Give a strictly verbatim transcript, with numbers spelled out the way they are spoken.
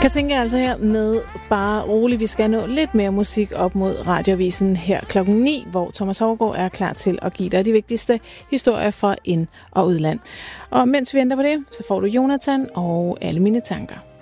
Jeg tænker altså her med bare roligt, vi skal nå lidt mere musik op mod Radioavisen her klokken ni, hvor Thomas Haugaard er klar til at give dig de vigtigste historier fra ind- og udland. Og mens vi venter på det, så får du Jonathan og Alle mine tanker.